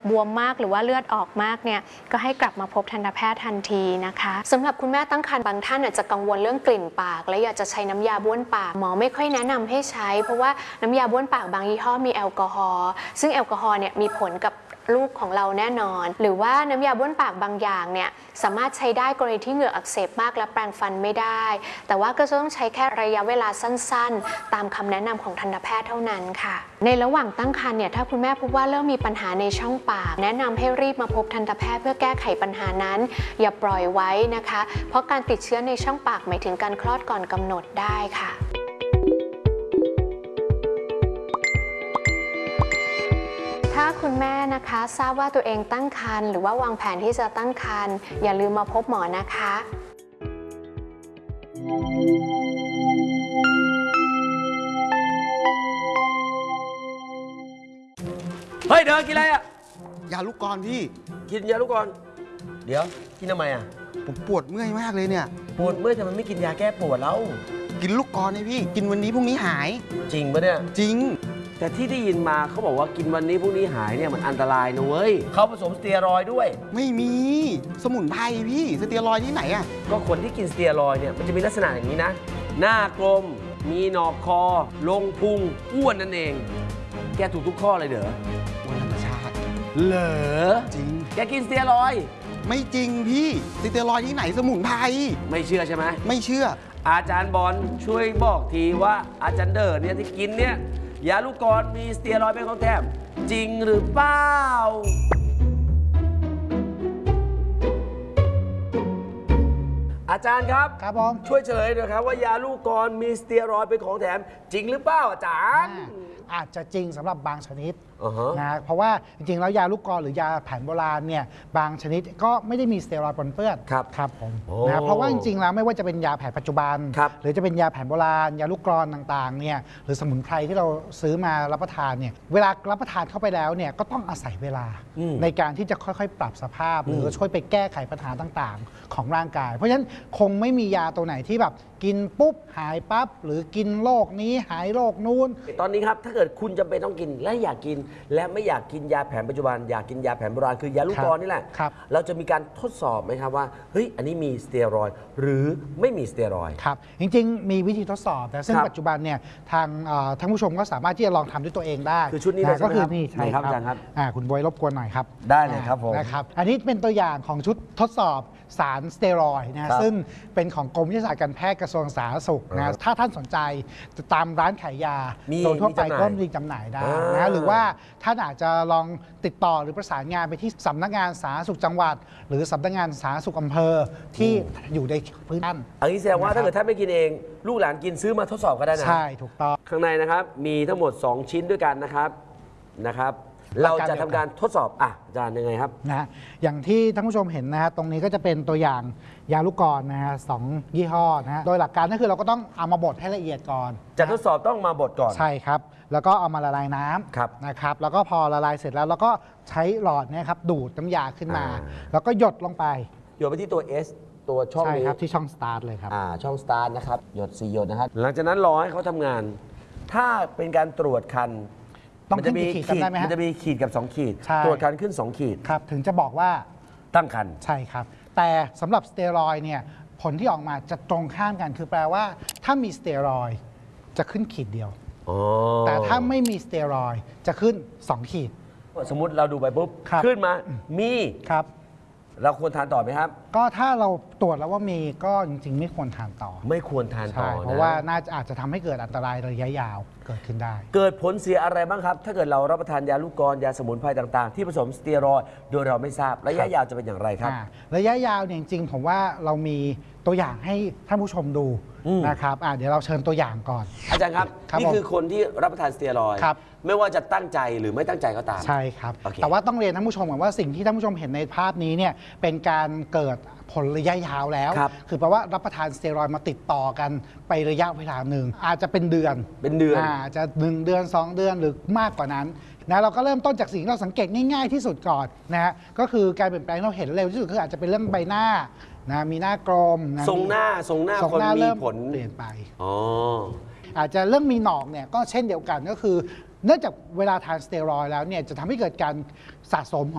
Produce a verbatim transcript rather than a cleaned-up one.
บวมมากหรือว่าเลือดออกมากเนี่ยก็ให้กลับมาพบทันตแพทย์ทันทีนะคะสำหรับคุณแม่ตั้งครรภ์บางท่านอาจจะกังวลเรื่องกลิ่นปากและอยากจะใช้น้ำยาบ้วนปากหมอไม่ค่อยแนะนำให้ใช้เพราะว่าน้ำยาบ้วนปากบางยี่ห้อมีแอลกอฮอล์ซึ่งแอลกอฮอล์เนี่ยมีผลกับลูกของเราแน่นอนหรือว่าน้ำยาบ้วนปากบางอย่างเนี่ยสามารถใช้ได้กรณีที่เหงือกอักเสบมากและแปรงฟันไม่ได้แต่ว่าก็จะต้องใช้แค่ระยะเวลาสั้นๆตามคำแนะนำของทันตแพทย์เท่านั้นค่ะในระหว่างตั้งครรภ์เนี่ยถ้าคุณแม่พบว่าเริ่มมีปัญหาในช่องปากแนะนำให้รีบมาพบทันตแพทย์เพื่อแก้ไขปัญหานั้นอย่าปล่อยไว้นะคะเพราะการติดเชื้อในช่องปากหมายถึงการคลอดก่อนกำหนดได้ค่ะถ้าคุณแม่นะคะทราบว่าตัวเองตั้งครรภ์หรือว่าวางแผนที่จะตั้งครรภ์อย่าลืมมาพบหมอนะคะเฮ้ยเดินกินอะไรอ่ะยาลูกกรอนพี่กินยาลูกกรอนเดี๋ยวกินทำไมอ่ะผมปวดเมื่อยมากเลยเนี่ยปวดเมื่อยทำไมไม่กินยาแก้ปวดแล้วกินลูกกรอนให้พี่กินวันนี้พรุ่งนี้หายจริงปะเนี่ยจริงแต่ที่ได้ยินมาเขาบอกว่ากินวันนี้พรุ่งนี้หายเนี่ยมันอันตรายนะเว้ยเขาผสมสเตียรอยด์ด้วยไม่มีสมุนไพรพี่สเตียรอยด์ที่ไหนอ่ะก็คนที่กินสเตียรอยด์เนี่ยมันจะมีลักษณะอย่างนี้นะหน้ากลมมีหนอกคอลงพุงอ้วนนั่นเองแกถูกทุกข้อเลยเด้อวันธรรมชาติเหรอจริงแกกินสเตียรอยด์ไม่จริงพี่สเตียรอยด์ที่ไหนสมุนไพรไม่เชื่อใช่ไหมไม่เชื่ออาจารย์บอลช่วยบอกทีว่าอาจารย์เดอร์เนี่ยที่กินเนี่ยยาลูกกรอนมีสเตียรอยด์เป็นของแถมจริงหรือเปล่าอาจารย์ครับครับผมช่วยเฉลยหน่อยครับว่ายาลูกกรอนมีสเตียรอยด์เป็นของแถมจริงหรือเปล่าอาจารย์อาจจะจริงสำหรับบางชนิด uh-huh. นะเพราะว่าจริงๆแล้วยาลูกกรอนหรือยาแผนโบราณเนี่ยบางชนิดก็ไม่ได้มีสเตียรอยด์ปนเปื้อนครับครับผมนะเพราะว่าจริงๆแล้วไม่ว่าจะเป็นยาแผนปัจจุบันหรือจะเป็นยาแผนโบราณยาลูกกรอนต่างๆเนี่ยหรือสมุนไพรที่เราซื้อมารับประทานเนี่ยเวลารับประทานเข้าไปแล้วเนี่ยก็ต้องอาศัยเวลาในการที่จะค่อยๆปรับสภาพหรือช่วยไปแก้ไขปัญหาต่างๆของร่างกายเพราะฉะนั้นคงไม่มียาตัวไหนที่แบบกินปุ๊บหายปั๊บหรือกินโรคนี้หายโรคนู้นตอนนี้ครับถ้าเกิดคุณจำเป็นต้องกินและอยากกินและไม่อยากกินยาแผนปัจจุบันอยากกินยาแผนโบราณคือยาลูกกรอนนี่แหละเราจะมีการทดสอบไหมครับว่าเฮ้ยอันนี้มีสเตียรอยด์หรือไม่มีสเตียรอยด์ครับจริงๆมีวิธีทดสอบแต่ซึ่งปัจจุบันเนี่ยทางท่านผู้ชมก็สามารถที่จะลองทำด้วยตัวเองได้คือชุดนี้ก็คือนี่ใช่ครับอาจารย์ครับคุณบอยรบกวนหน่อยครับได้เลยครับผมนะครับอันนี้เป็นตัวอย่างของชุดทดสอบสารสเตียรอยด์นะซึ่งเป็นของกรมวิทยาศาสตร์การแพทย์กระทรวงสาธารณสุขนะถ้าท่านสนใจตามร้านขายยาโดยทั่วไปก็มีจำหน่ายได้นะหรือว่าท่านอาจจะลองติดต่อหรือประสานงานไปที่สำนักงานสาธารณสุขจังหวัดหรือสำนักงานสาธารณสุขอำเภอที่อยู่ในพื้นที่อันนี้แสดงว่าถ้าเกิดท่านไม่กินเองลูกหลานกินซื้อมาทดสอบก็ได้นะใช่ถูกต้องข้างในนะครับมีทั้งหมดสองชิ้นด้วยกันนะครับนะครับเราจะทำการทดสอบอ่ะอาจารย์ยังไงครับนะอย่างที่ท่านผู้ชมเห็นนะฮะตรงนี้ก็จะเป็นตัวอย่างยาลูกกรอนนะฮะสองยี่ห้อนะฮะโดยหลักการก็คือเราก็ต้องเอามาบดให้ละเอียดก่อนจะทดสอบต้องมาบดก่อนใช่ครับแล้วก็เอามาละลายน้ำนะครับแล้วก็พอละลายเสร็จแล้วเราก็ใช้หลอดเนี่ยครับดูดน้ำยาขึ้นมาแล้วก็หยดลงไปหยดไปที่ตัว S ตัวช่องนี้ใช่ครับที่ช่อง start เลยครับอ่าช่อง start นะครับหยดสี่หยดนะครับหลังจากนั้นรอให้เขาทำงานถ้าเป็นการตรวจคันมันจะมีขีดมันจะมีขีดกับสองขีดตรวจคันขึ้นสองขีดครับถึงจะบอกว่าตั้งครรภ์ใช่ครับแต่สำหรับสเตียรอยด์เนี่ยผลที่ออกมาจะตรงข้ามกันคือแปลว่าถ้ามีสเตียรอยด์จะขึ้นขีดเดียวแต่ถ้าไม่มีสเตียรอยด์จะขึ้นสองขีดสมมุติเราดูไปปุ๊บขึ้นมามีครับเราควรทานต่อไหมครับก็ถ้าเราตรวจแล้วว่ามีก็จริงๆไม่ควรทานต่อไม่ควรทานต่อเพราะว่าน่าจะอาจจะทำให้เกิดอันตรายระยะยาวเกิดขึ้นได้เกิดผลเสียอะไรบ้างครับถ้าเกิดเรารับประทานยาลูกกรอนยาสมุนไพรต่างๆที่ผสมสเตียรอยด์โดยเราไม่ทราบระยะยาวจะเป็นอย่างไรครับระยะยาวเนี่ยจริงๆผมว่าเรามีตัวอย่างให้ท่านผู้ชมดูนะครับเดี๋ยวเราเชิญตัวอย่างก่อนอาจารย์ครับนี่คือคนที่รับประทานสเตียรอยด์ไม่ว่าจะตั้งใจหรือไม่ตั้งใจก็ตามใช่ครับแต่ว่าต้องเรียนท่านผู้ชมก่อนว่าสิ่งที่ท่านผู้ชมเห็นในภาพนี้เนี่ยเป็นการเกิดผลระยะยาวแล้วคือแปลว่ารับประทานสเตียรอยด์มาติดต่อกันไประยะเวลาหนึ่งอาจจะเป็นเดือนเป็นเดือนอาจจะหนึ่งเดือนสองเดือนหรือมากกว่านั้นนะเราก็เริ่มต้นจากสิ่งที่เราสังเกตง่ายๆที่สุดก่อนนะฮะก็คือการเปลี่ยนแปลงเราเห็นเร็วที่สุดคืออาจจะเป็นเรื่องใบหน้านะมีหน้ากลมทรงหน้าทรงหน้าคนมีผลเปลี่ยนไปอ๋ออาจจะเรื่องมีหนอกเนี่ยก็เช่นเดียวกันก็คือเนื่องจากเวลาทานสเตียรอยด์แล้วเนี่ยจะทำให้เกิดการสะสม